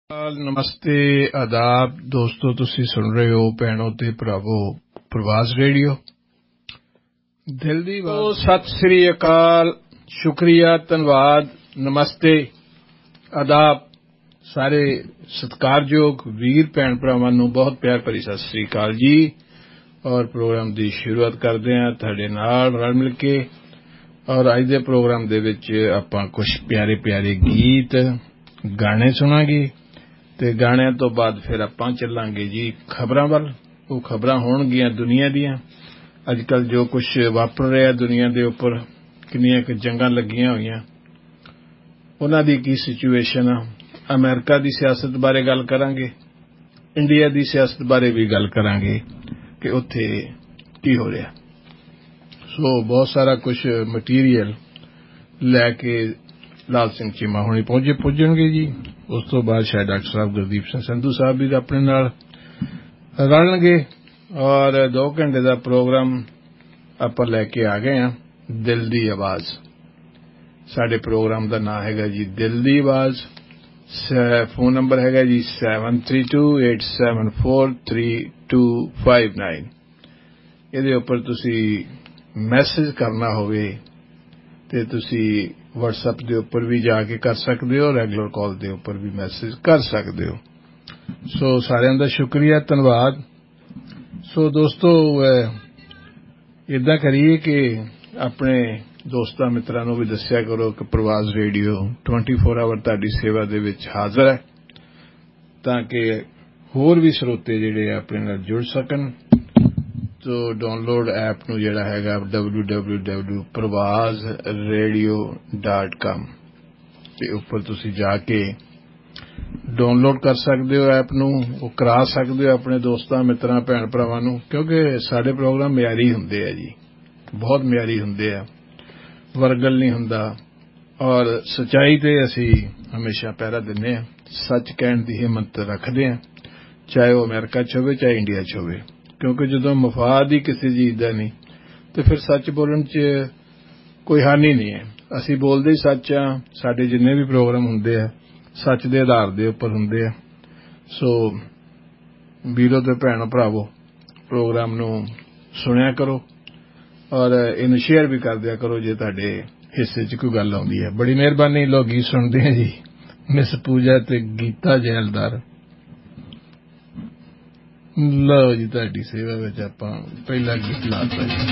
नमस्ते आदाब दोस्तों, तुसी सुन रहे हो भैनों ते भरावो प्रवास रेडियो दिल दी बात। सत श्री अकाल, शुक्रिया, धन्यवाद, नमस्ते आदाब सारे सत्कारयोग वीर भैन भरावां नूं बहुत प्यार भरी सत श्री अकाल जी। और प्रोग्राम की शुरुआत करते हैं तुहाडे नाल रल मिल के। और अज दे प्रोग्राम दे विच आपां कुछ प्यारे प्यारे गीत गाने सुनांगे ते गाणिਆਂ तो बाद फिर आपां चलांगे जी खबरां वल। वो खबरां होणगीਆਂ दुनिया दीयां, अजकल जो कुछ वापर रहा दुनिया दे उपर, किन्नियां क जंगां लगियां होईयां, उन्हां दी की सिचुएशन आ। अमेरिका दी सियासत बारे गल करांगे, इंडिया दी सियासत बारे भी गल करांगे कि उत्थे की हो रहा। सो बहुत सारा कुछ मटीरियल लैके लाल सिंह चीमा हुणी पुजणगे जी। उस तो बाद शायद डॉक्टर साहब गुरदीप सिंह संधू साहब भी अपने नाल रलणगे। और 2 घंटे का प्रोग्राम आपां लैके आ गए हैं, दिल दी आवाज। साडे प्रोग्राम का नाम हैगा जी दिल दी आवाज। फोन नंबर हैगा जी 7328743259। इहदे उपर तुसी मैसेज करना होवे ते तुसी व्हाट्सएप दे उपर भी जाके कर सकते हो, रेगुलर कॉल दे उपर भी मैसेज कर सकते हो। सो सारिਆਂ ਦਾ शुक्रिया, धन्यवाद। सो दोस्तों इदा करिए कि अपने दोस्तां मित्रां नूं भी दस्सिया करो कि प्रवास रेडियो 24 आवर तुहाडी सेवा दे विच हाज़र है, ताकि होर भी श्रोते जिहड़े अपने नाल जुड़ सकन। तो डाउनलोड ऐप नूं जिहड़ा हैगा www.pravasradio.com ते उपर तुसी जाके डाउनलोड कर सकते हो ऐप नूं, वो करा सकते हो अपने दोस्तां मित्रां भैन भरावां नूं, क्योंकि साडे प्रोग्राम मियारी हुंदे आ जी, बहुत मियारी हुंदे आ, वरगल नहीं हुंदा। और सच्चाई ते असी हमेशा पहरा दिंदे आ, सच कहण दी हिम्मत रखदे आ, चाहे वो अमेरिका च होवे चाहे इंडिया च होवे। क्योंकि जदों मफाद ही किसी चीज का नहीं तो फिर सच बोलण च कोई हानि नहीं है। असी बोलदे ही सच आ, साडे जिन्ने भी प्रोग्राम हुंदे आ सच दे आधार दे उपर हुंदे आ। सो वीरो ते भैणो भरावो प्रोग्राम नूं सुनिया करो और इनू शेयर भी कर दिया करो जे तुहाडे हिस्से च कोई गल आउंदी है। बड़ी मेहरबानी। लोग गीत सुनते हैं जी, मिस पूजा ते गीता जैलदार। लो जी तुहाडी सेवा विच आपां पहला गीत लाता जी।